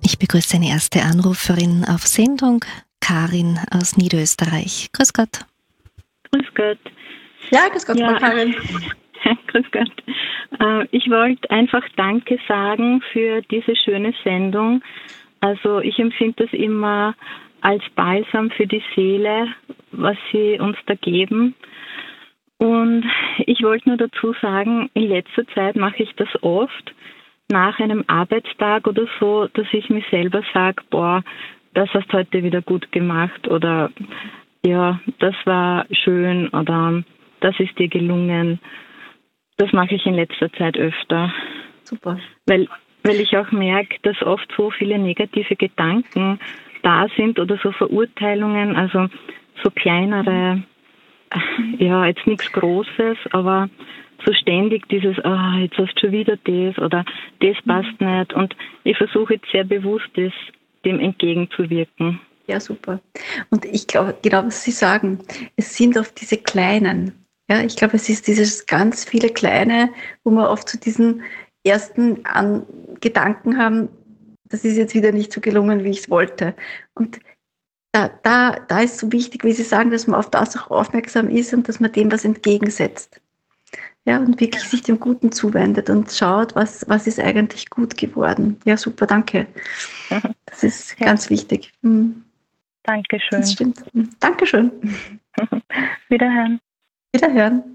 Ich begrüße eine erste Anruferin auf Sendung, Karin aus Niederösterreich. Grüß Gott. Grüß Gott. Ja, grüß Gott, Frau Karin. Grüß Gott. Ich wollte einfach Danke sagen für diese schöne Sendung. Also ich empfinde das immer als Balsam für die Seele, was Sie uns da geben. Und ich wollte nur dazu sagen, in letzter Zeit mache ich das oft, nach einem Arbeitstag oder so, dass ich mir selber sage, das hast du heute wieder gut gemacht oder ja, das war schön oder das ist dir gelungen. Das mache ich in letzter Zeit öfter. Super. Weil ich auch merke, dass oft so viele negative Gedanken da sind oder so Verurteilungen, also so kleinere, ja, jetzt nichts Großes, aber so ständig dieses, jetzt hast du schon wieder das oder das passt nicht. Und ich versuche jetzt sehr bewusst, dem entgegenzuwirken. Ja, super. Und ich glaube, genau was Sie sagen, es sind oft diese kleinen. Ja, ich glaube, es ist dieses ganz viele Kleine, wo wir oft zu diesen ersten Gedanken haben, das ist jetzt wieder nicht so gelungen, wie ich es wollte. Und da ist so wichtig, wie Sie sagen, dass man auf das auch aufmerksam ist und dass man dem was entgegensetzt. Ja, und wirklich sich dem Guten zuwendet und schaut, was ist eigentlich gut geworden. Ja, super, danke. Das ist ganz wichtig. Dankeschön. Das stimmt. Dankeschön. Wiederhören. Wiederhören.